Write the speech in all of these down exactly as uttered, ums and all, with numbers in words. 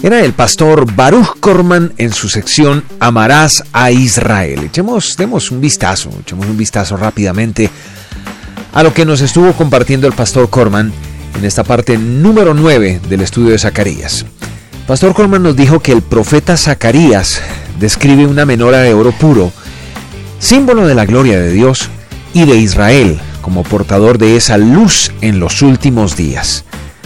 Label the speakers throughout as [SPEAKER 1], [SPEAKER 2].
[SPEAKER 1] Era el pastor Baruch Korman en su sección Amarás a Israel. Echemos, demos un vistazo, echemos un vistazo rápidamente a lo que nos estuvo compartiendo el pastor Korman en esta parte número nueve del estudio de Zacarías. Pastor Korman nos dijo que el profeta Zacarías describe una menora de oro puro, símbolo de la gloria de Dios y de Israel, como portador de esa luz en los últimos días.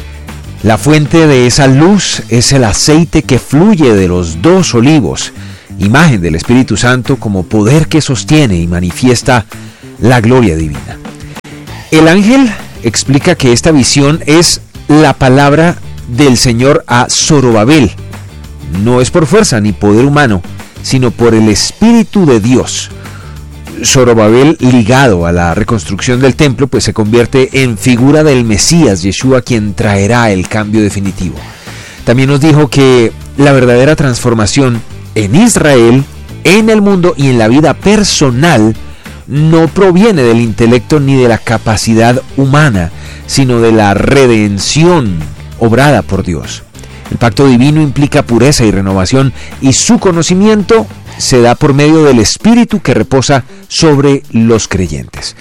[SPEAKER 1] La fuente de esa luz es el aceite que fluye de los dos olivos, imagen del Espíritu Santo como poder que sostiene y manifiesta la gloria divina. El ángel explica que esta visión es la palabra del Señor a Zorobabel. No es por fuerza ni poder humano, sino por el Espíritu de Dios. Zorobabel, ligado a la reconstrucción del templo, pues se convierte en figura del Mesías, Yeshua, quien traerá el cambio definitivo. También nos dijo que la verdadera transformación en Israel, en el mundo y en la vida personal no proviene del intelecto ni de la capacidad humana, sino de la redención obrada por Dios. El pacto divino implica pureza y renovación, y su conocimiento se da por medio del Espíritu que reposa sobre los creyentes.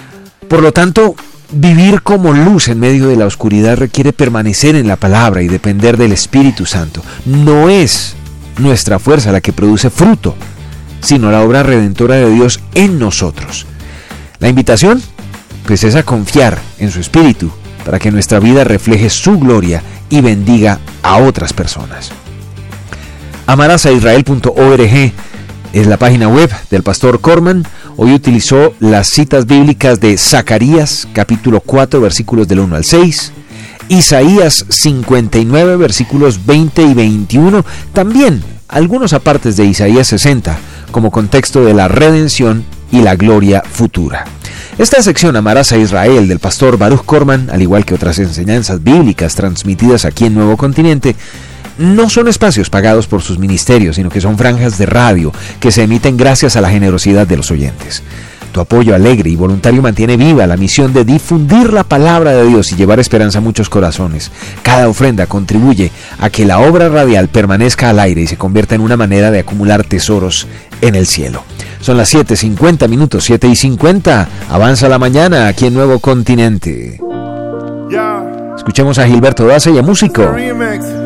[SPEAKER 1] Por lo tanto, vivir como luz en medio de la oscuridad requiere permanecer en la palabra y depender del Espíritu Santo. No es nuestra fuerza la que produce fruto, sino la obra redentora de Dios en nosotros. La invitación, pues, es a confiar en su Espíritu para que nuestra vida refleje su gloria y bendiga a otras personas. amarás a israel punto org es la página web del pastor Korman. Hoy utilizó las citas bíblicas de Zacarías capítulo cuatro versículos del uno al seis, Isaías cincuenta y nueve versículos veinte y veintiuno, también algunos apartes de Isaías sesenta como contexto de la redención y la gloria futura. Esta sección Amarás a Israel del pastor Baruch Korman, al igual que otras enseñanzas bíblicas transmitidas aquí en Nuevo Continente, no son espacios pagados por sus ministerios, sino que son franjas de radio que se emiten gracias a la generosidad de los oyentes. Tu apoyo alegre y voluntario mantiene viva la misión de difundir la palabra de Dios y llevar esperanza a muchos corazones. Cada ofrenda contribuye a que la obra radial permanezca al aire y se convierta en una manera de acumular tesoros en el cielo. Son las siete cincuenta minutos, siete y cincuenta. Avanza la mañana aquí en Nuevo Continente. Escuchemos a Gilberto Daza y a Músico.